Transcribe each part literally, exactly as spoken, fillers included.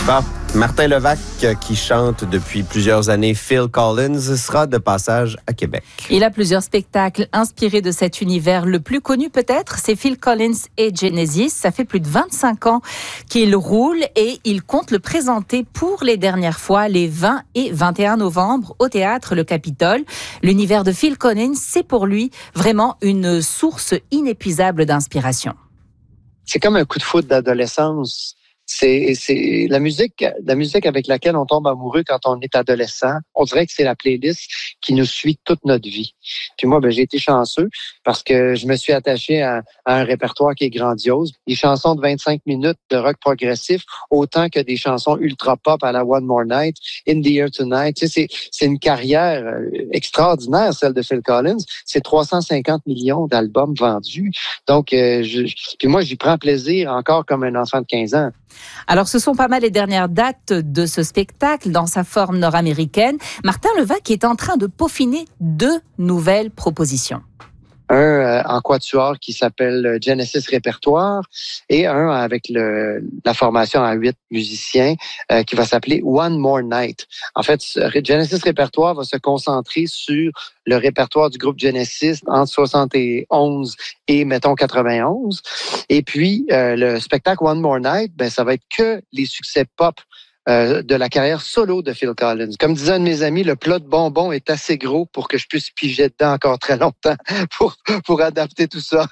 Bon, Martin Levac, qui chante depuis plusieurs années Phil Collins, sera de passage à Québec. Il a plusieurs spectacles inspirés de cet univers. Le plus connu peut-être, c'est Phil Collins et Genesis. Ça fait plus de vingt-cinq ans qu'il roule et il compte le présenter pour les dernières fois les vingt et vingt et un novembre au Théâtre Le Capitole. L'univers de Phil Collins, c'est pour lui vraiment une source inépuisable d'inspiration. C'est comme un coup de foudre d'adolescence. C'est, c'est la musique, la musique avec laquelle on tombe amoureux quand on est adolescent. On dirait que c'est la playlist qui nous suit toute notre vie. Puis moi, ben, j'ai été chanceux parce que je me suis attaché à, à un répertoire qui est grandiose. Des chansons de vingt-cinq minutes de rock progressif, autant que des chansons ultra pop à la One More Night, In the Air Tonight. Tu sais, c'est, c'est une carrière extraordinaire, celle de Phil Collins. C'est trois cent cinquante millions d'albums vendus. Donc, euh, je, puis moi, j'y prends plaisir encore comme un enfant de quinze ans. Alors, ce sont pas mal les dernières dates de ce spectacle dans sa forme nord-américaine. Martin Levac est en train de peaufiner deux nouvelles propositions. Un euh, en quatuor qui s'appelle Genesis Répertoire et un avec le, la formation à huit musiciens euh, qui va s'appeler One More Night. En fait, Genesis Répertoire va se concentrer sur le répertoire du groupe Genesis entre soixante et onze et, mettons, quatre-vingt-onze. Et puis, euh, le spectacle One More Night, ben, ça va être que les succès pop Euh, de la carrière solo de Phil Collins. Comme disait un de mes amis, le plat de bonbons est assez gros pour que je puisse piger dedans encore très longtemps pour, pour adapter tout ça.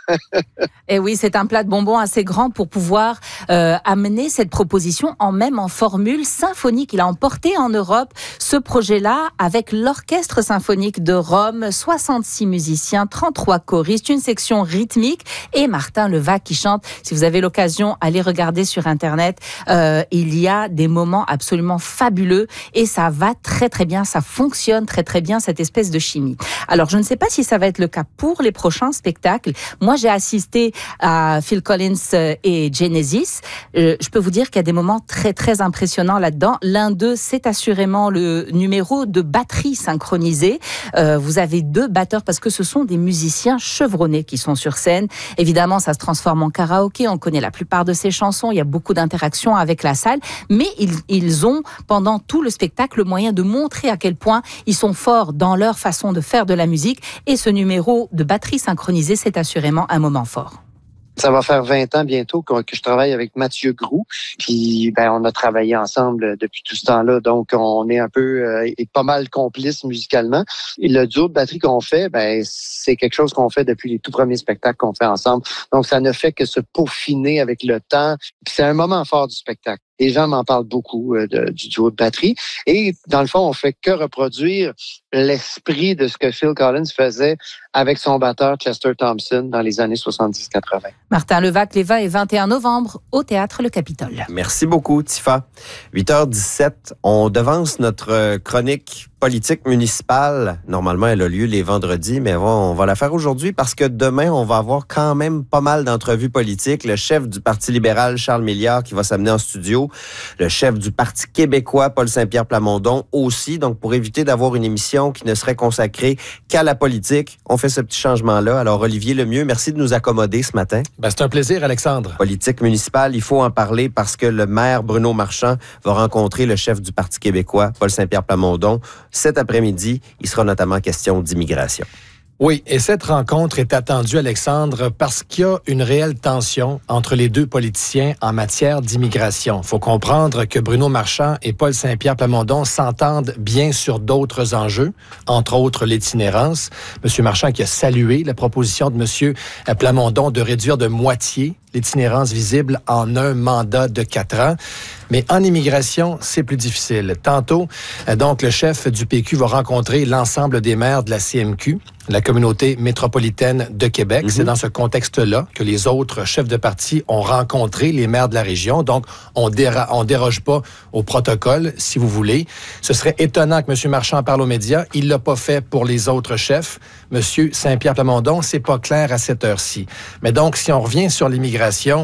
Et oui, c'est un plat de bonbons assez grand pour pouvoir euh, amener cette proposition en même en formule symphonique. Il a emporté en Europe ce projet-là avec l'Orchestre symphonique de Rome, soixante-six musiciens, trente-trois choristes, une section rythmique et Martin Levac qui chante. Si vous avez l'occasion, allez regarder sur Internet. Euh, il y a des moments absolument fabuleux et ça va très très bien, ça fonctionne très très bien cette espèce de chimie. Alors je ne sais pas si ça va être le cas pour les prochains spectacles. Moi j'ai assisté à Phil Collins et Genesis. Euh, je peux vous dire qu'il y a des moments très très impressionnants là-dedans. L'un d'eux c'est assurément le numéro de batterie synchronisée. Euh, vous avez deux batteurs parce que ce sont des musiciens chevronnés qui sont sur scène. Évidemment ça se transforme en karaoké, on connaît la plupart de ces chansons, il y a beaucoup d'interactions avec la salle, mais ils Ils ont, pendant tout le spectacle, le moyen de montrer à quel point ils sont forts dans leur façon de faire de la musique. Et ce numéro de batterie synchronisée, c'est assurément un moment fort. Ça va faire vingt ans bientôt que je travaille avec Mathieu Groux. Puis, ben, on a travaillé ensemble depuis tout ce temps-là. Donc, on est un peu euh, et pas mal complices musicalement. Et le duo de batterie qu'on fait, ben, c'est quelque chose qu'on fait depuis les tout premiers spectacles qu'on fait ensemble. Donc, ça ne fait que se peaufiner avec le temps. Puis, c'est un moment fort du spectacle. Les gens m'en parlent beaucoup euh, de, du duo de batterie. Et dans le fond, on fait que reproduire l'esprit de ce que Phil Collins faisait avec son batteur Chester Thompson dans les années soixante-dix quatre-vingt. Martin Levac, les vingt et vingt et un novembre au Théâtre Le Capitole. Merci beaucoup, Tifa. huit heures dix-sept, on devance notre chronique politique municipale. Normalement, elle a lieu les vendredis, mais on va la faire aujourd'hui parce que demain, on va avoir quand même pas mal d'entrevues politiques. Le chef du Parti libéral, Charles Milliard, qui va s'amener en studio. Le chef du Parti québécois, Paul Saint-Pierre Plamondon, aussi. Donc, pour éviter d'avoir une émission qui ne serait consacrée qu'à la politique, on fait ce petit changement-là. Alors, Olivier Lemieux, merci de nous accommoder ce matin. Ben, c'est un plaisir, Alexandre. Politique municipale, il faut en parler parce que le maire Bruno Marchand va rencontrer le chef du Parti québécois, Paul Saint-Pierre Plamondon. Cet après-midi, il sera notamment question d'immigration. Oui, et cette rencontre est attendue, Alexandre, parce qu'il y a une réelle tension entre les deux politiciens en matière d'immigration. Il faut comprendre que Bruno Marchand et Paul Saint-Pierre Plamondon s'entendent bien sur d'autres enjeux, entre autres l'itinérance. Monsieur Marchand qui a salué la proposition de Monsieur Plamondon de réduire de moitié l'itinérance visible en un mandat de quatre ans. Mais en immigration, c'est plus difficile. Tantôt, donc, le chef du P Q va rencontrer l'ensemble des maires de la C M Q, la communauté métropolitaine de Québec. Mm-hmm. C'est dans ce contexte-là que les autres chefs de parti ont rencontré les maires de la région. Donc, on déra- on déroge pas au protocole, si vous voulez. Ce serait étonnant que M. Marchand parle aux médias. Il l'a pas fait pour les autres chefs. M. Saint-Pierre Plamondon, c'est pas clair à cette heure-ci. Mais donc, si on revient sur l'immigration,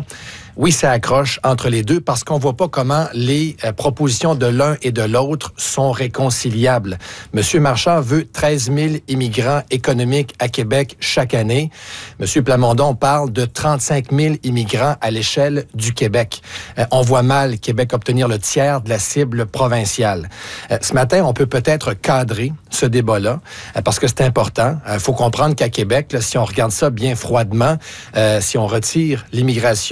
Oui, ça accroche entre les deux parce qu'on voit pas comment les euh, propositions de l'un et de l'autre sont réconciliables. Monsieur Marchand veut treize mille immigrants économiques à Québec chaque année. Monsieur Plamondon parle de trente-cinq mille immigrants à l'échelle du Québec. Euh, on voit mal Québec obtenir le tiers de la cible provinciale. Euh, ce matin, on peut peut-être cadrer ce débat-là euh, parce que c'est important. Il euh, faut comprendre qu'à Québec, là, si on regarde ça bien froidement, euh, si on retire l'immigration